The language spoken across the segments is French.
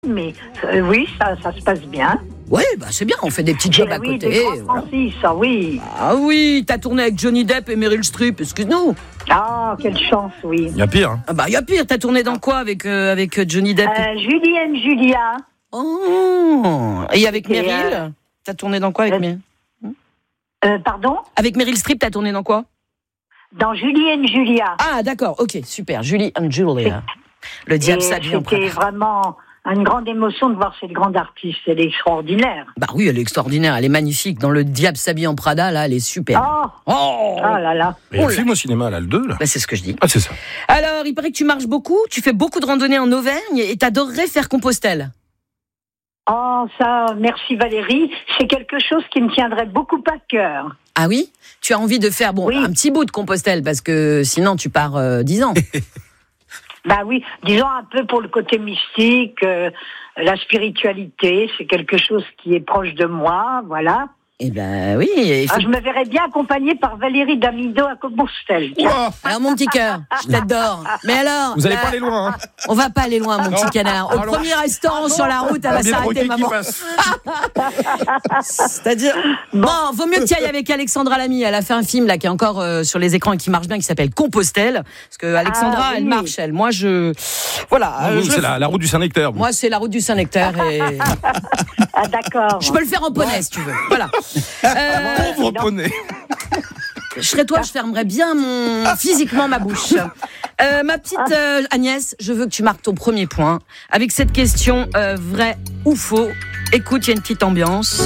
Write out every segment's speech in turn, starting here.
mais oui, ça se passe bien. Oui, bah c'est bien, on fait des petits jobs à côté. Des Francis, oui. Ah oui, t'as tourné avec Johnny Depp et Meryl Streep, excuse-nous. Ah, quelle chance, oui. Il y a pire. Ah bah il y a pire, t'as tourné dans quoi avec Johnny Depp Julie and Julia. Oh, et avec Meryl t'as tourné dans quoi avec Meryl Pardon? Avec Meryl Streep, t'as tourné dans quoi? Dans Julie and Julia. Ah d'accord, ok, super, Julie and Julia. Le diable s'habille en Prada. C'était vraiment une grande émotion de voir cette grande artiste, elle est extraordinaire. Bah oui, elle est extraordinaire, elle est magnifique. Dans Le diable s'habille en Prada, là, elle est super. Oh là là. Il y a le film au cinéma, là, le 2, là. Bah, c'est ce que je dis. Ah, c'est ça. Alors, il paraît que tu marches beaucoup, tu fais beaucoup de randonnées en Auvergne et t'adorerais faire Compostelle. Oh, ça, merci Valérie. C'est quelque chose qui me tiendrait beaucoup à cœur. Ah oui? Tu as envie de faire un petit bout de Compostelle, parce que sinon tu pars 10 ans. Bah oui, disons un peu pour le côté mystique, la spiritualité, c'est quelque chose qui est proche de moi, voilà. Eh ben oui. Je me verrais bien accompagnée par Valérie Damido à Compostelle. Alors mon petit cœur, je t'adore. Mais alors, vous allez pas aller loin, hein. On va pas aller loin, mon petit canard. Au premier restaurant sur la route, elle va s'arrêter, maman. C'est-à-dire, vaut mieux que tu ailles avec Alexandra Lamy. Elle a fait un film là qui est encore sur les écrans et qui marche bien, qui s'appelle Compostelle. Parce que Alexandra, elle marche, elle. Moi, c'est la route du Saint-Nectaire. Moi, c'est la route du Saint-Nectaire. Et... Ah d'accord. Je peux le faire en poney si tu veux. Voilà. Pauvre poney. Je serais toi, je fermerais bien physiquement ma bouche. Ma petite Agnès, je veux que tu marques ton premier point avec cette question vrai ou faux. Écoute, il y a une petite ambiance.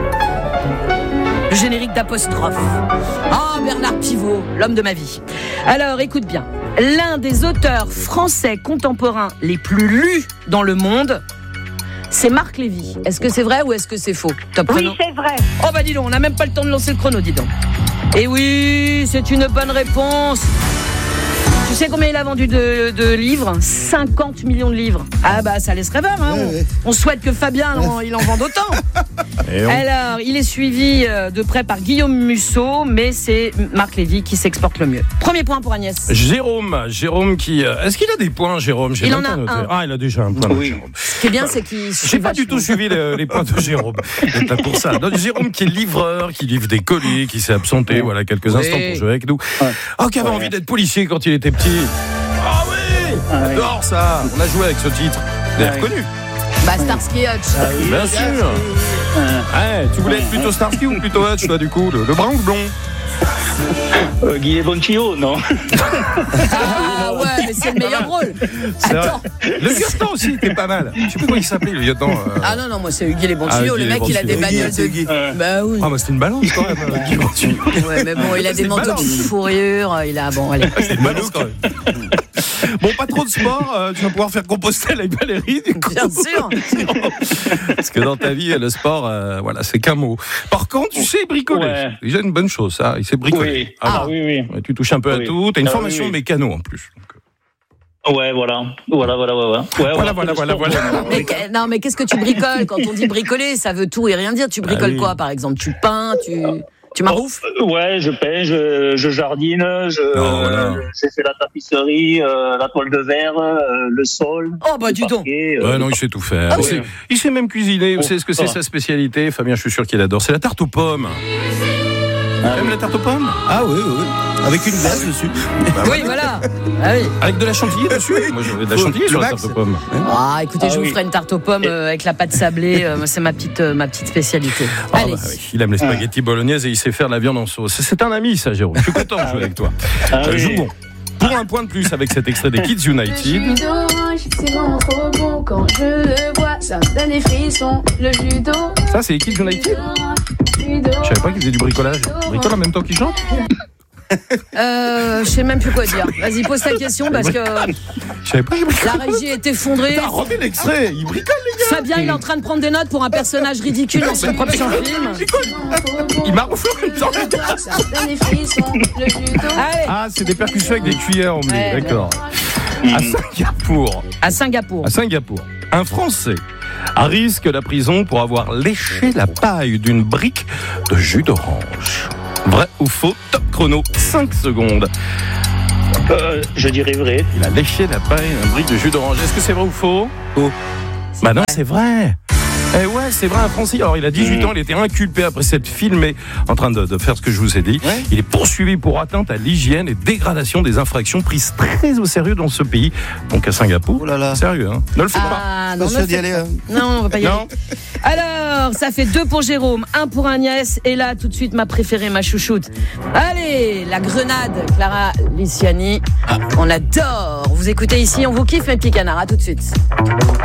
Le générique d'apostrophe. Oh, Bernard Pivot, l'homme de ma vie. Alors, écoute bien. L'un des auteurs français contemporains les plus lus dans le monde, c'est Marc Lévy. Est-ce que c'est vrai ou est-ce que c'est faux? Top oui, chrono. c'est vrai. Oh bah dis donc, on n'a même pas le temps de lancer le chrono, dis donc. Et oui, c'est une bonne réponse. Tu sais combien il a vendu de livres? 50 millions de livres. Ah bah ça laisse rêveur, hein. On souhaite que Fabien il en vende autant. Alors, il est suivi de près par Guillaume Musso, mais c'est Marc Lévy qui s'exporte le mieux. Premier point pour Agnès. Jérôme qui... Est-ce qu'il a des points, Jérôme? Il en a un. Ah, il a déjà un point. Oui. Jérôme. Ce qui est bien, c'est qu'il... J'ai pas du tout suivi les points de Jérôme. C'est là pour ça. Donc, Jérôme qui est livreur, qui livre des colis, qui s'est absenté quelques instants pour jouer avec nous. Qui avait envie d'être policier quand il était petit. Ah oui, j'adore ça. On a joué avec ce titre. Vous l'avez reconnu? Bah, Starsky Hutch. Bien sûr. Tu voulais être plutôt Starsky ou plutôt Hutch, toi, du coup? Le brun ou le blond? Guy Bonchio, non? Ah ouais, mais c'est le meilleur rôle. Attends. Le lieutenant aussi était pas mal. Je sais pas comment il s'appelait, le lieutenant. Ah non, moi c'est Guy les bons tuyaux. Le mec, il a des bagnoles de... Bah oui. Ah, bah c'était une balance quand même, Guy les bons tuyaux. Ouais, mais bon, il a des manteaux de fourrure. Il a... Bon, allez. C'est une balance quand même. Bon, pas trop de sport, tu vas pouvoir faire Compostelle avec Valérie, du coup. Bien sûr. Parce que dans ta vie, le sport, c'est qu'un mot. Par contre, tu sais bricoler. Ouais. C'est déjà une bonne chose, ça. Il sait bricoler. Oui. Oui. Ouais, tu touches un peu à tout. T'as une formation mécano en plus. Ouais, voilà. Mais qu'est-ce que tu bricoles? Quand on dit bricoler, ça veut tout et rien dire. Tu bricoles quoi, par exemple? Tu peins, tu maroufes? Ouais, je peins, je jardine, j'ai fait la tapisserie, la toile de verre, le sol. Oh bah dis donc. Non, il sait tout faire. Il sait même cuisiner. Vous savez ce que c'est sa spécialité? Fabien, je suis sûr qu'il adore. C'est la tarte aux pommes. Même la tarte aux pommes? Ah oui. Avec une glace dessus. Oui, voilà. Ah oui. Avec de la chantilly dessus? Moi, j'avais de la chantilly sur la tarte aux pommes. Ah, écoutez, je vous ferai une tarte aux pommes avec la pâte sablée. C'est ma petite spécialité. Allez. Bah oui. Il aime les spaghettis bolognaises et il sait faire la viande en sauce. C'est un ami, ça, Jérôme. Je suis content de jouer avec toi. Joue bon. Pour un point de plus avec cet extrait des Kids United. C'est vraiment trop bon quand je le vois, ça me donne des frissons. Le judo. Ça, c'est les Kids United? Je savais pas qu'ils faisaient du bricolage. Ils bricolent en même temps qu'ils chantent? Je sais même plus quoi dire. Vas-y, pose ta question parce que je savais pas qu'ils bricolaient. La régie est effondrée. T'as remis l'extrait. Ils bricolent, les gars. Fabien, il est en train de prendre des notes pour un personnage ridicule dans son propre film. Il m'a refait en même temps. Ah, c'est des percussions avec des cuillères, on me dit. D'accord. À Singapour, un Français risque la prison pour avoir léché la paille d'une brique de jus d'orange. Vrai ou faux? Top chrono, 5 secondes. Je dirais vrai. Il a léché la paille d'une brique de jus d'orange. Est-ce que c'est vrai ou faux? Faux. Bah non, c'est vrai. Eh ouais, c'est vrai, Francis. Alors, il a 18 ans, il était inculpé après s'être filmé en train de faire ce que je vous ai dit. Ouais. Il est poursuivi pour atteinte à l'hygiène et dégradation des infractions prises très au sérieux dans ce pays. Donc à Singapour. Oh là là. Sérieux, hein. Ne le faites pas. Non, d'y aller, hein. Non, on va pas y aller. Alors, ça fait 2 pour Jérôme, 1 pour Agnès. Et là, tout de suite, ma préférée, ma chouchoute. Allez, la grenade, Clara Luciani. On adore. Vous écoutez ici, on vous kiffe, mes petits canards. À tout de suite.